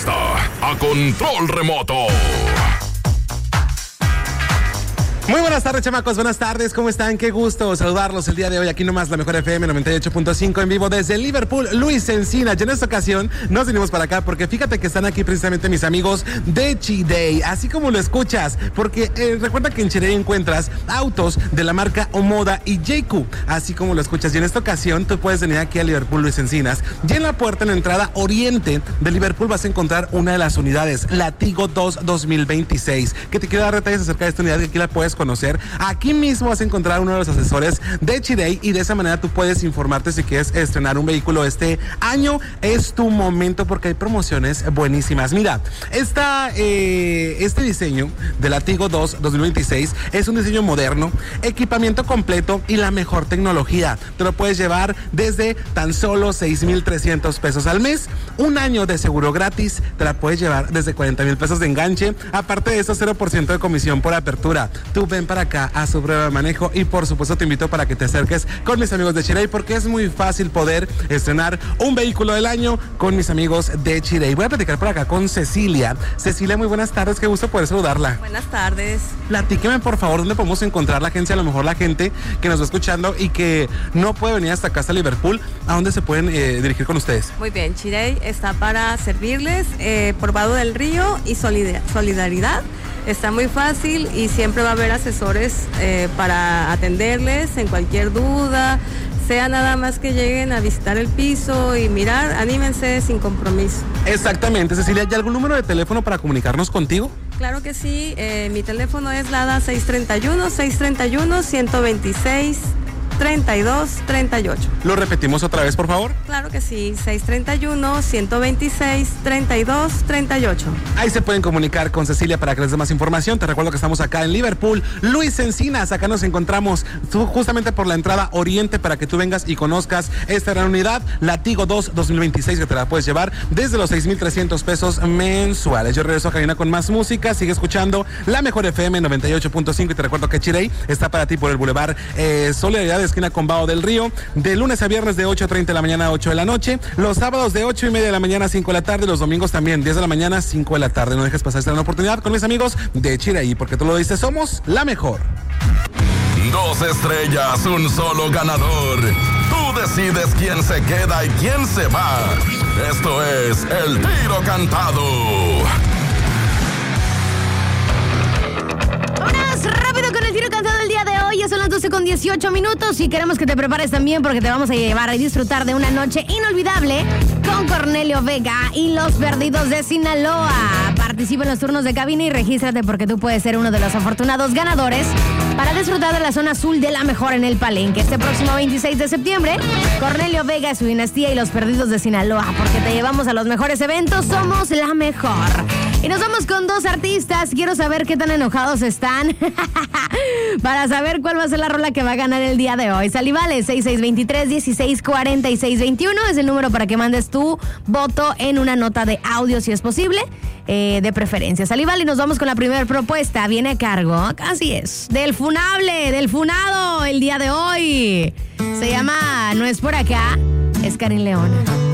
está a control remoto. Muy buenas tardes, chamacos, buenas tardes, ¿cómo están? Qué gusto saludarlos el día de hoy, aquí nomás la mejor FM 98.5 en vivo desde Liverpool, Luis Encinas. Y en esta ocasión nos venimos para acá porque fíjate que están aquí precisamente mis amigos de Chidey, así como lo escuchas, porque recuerda que en Chidey encuentras autos de la marca Omoda y JQ, así como lo escuchas. Y en esta ocasión tú puedes venir aquí a Liverpool, Luis Encinas, y en la puerta, en la entrada oriente de Liverpool, vas a encontrar una de las unidades, la Tigo 2 2026, que te quiero dar detalles acerca de esta unidad, que aquí la puedes conocer. Aquí mismo vas a encontrar uno de los asesores de Chidey y de esa manera tú puedes informarte si quieres estrenar un vehículo este año. Es tu momento porque hay promociones buenísimas. Mira, este diseño de la Tigo 2 2026 es un diseño moderno, equipamiento completo y la mejor tecnología. Te lo puedes llevar desde tan solo 6,300 pesos al mes, un año de seguro gratis, te la puedes llevar desde 40,000 pesos de enganche, aparte de eso 0% de comisión por apertura. Tú ven para acá a su prueba de manejo y por supuesto te invito para que te acerques con mis amigos de Chidey porque es muy fácil poder estrenar un vehículo del año con mis amigos de Chidey. Voy a platicar por acá con Cecilia. Cecilia, muy buenas tardes, qué gusto poder saludarla. Buenas tardes. Platíqueme por favor dónde podemos encontrar la agencia, a lo mejor la gente que nos va escuchando y que no puede venir hasta acá, hasta Liverpool, ¿a dónde se pueden dirigir con ustedes? Muy bien, Chidey está para servirles por Vado del Río y Solidaridad. Está muy fácil y siempre va a haber asesores para atenderles en cualquier duda, sea nada más que lleguen a visitar el piso y mirar, anímense sin compromiso. Exactamente, Cecilia, ¿hay algún número de teléfono para comunicarnos contigo? Claro que sí, mi teléfono es LADA 631-126-32-38. ¿Lo repetimos otra vez, por favor? Claro que sí, 631-126-32-38. Ahí se pueden comunicar con Cecilia para que les dé más información. Te recuerdo que estamos acá en Liverpool, Luis Encinas. Acá nos encontramos justamente por la entrada oriente para que tú vengas y conozcas esta gran unidad, la Tigo 2 2026, que te la puedes llevar desde los 6,300 pesos mensuales. Yo regreso a cabina con más música. Sigue escuchando la mejor FM 98.5 y te recuerdo que Chidey está para ti por el Boulevard Solidaridad, esquina con Vado del Río, de lunes a viernes de 8:30 de la mañana a 8 de la noche, los sábados de 8:30 de la mañana a 5 de la tarde, los domingos también 10 de la mañana a 5 de la tarde. No dejes pasar esta gran oportunidad con mis amigos de Chidey, porque tú lo dices, somos la mejor. 2 estrellas, un solo ganador. Tú decides quién se queda y quién se va. Esto es El Tiro Cantado. Rápido con el tiro cantado del día de hoy. Ya son las 12:18 y queremos que te prepares también porque te vamos a llevar a disfrutar de una noche inolvidable con Cornelio Vega y los Perdidos de Sinaloa. Participa en los turnos de cabina y regístrate porque tú puedes ser uno de los afortunados ganadores para disfrutar de la zona azul de la mejor en el Palenque. Este próximo 26 de septiembre, Cornelio Vega, su dinastía y los Perdidos de Sinaloa, porque te llevamos a los mejores eventos, somos la mejor. Y nos vamos con 2 artistas. Quiero saber qué tan enojados están para saber cuál va a ser la rola que va a ganar el día de hoy. Salivale, 6623-164621 es el número para que mandes tu voto en una nota de audio si es posible, de preferencia. Salivale, y nos vamos con la primera propuesta. Viene a cargo, así es, del funable, del funado el día de hoy. Se llama No es por acá, es Karin Leona.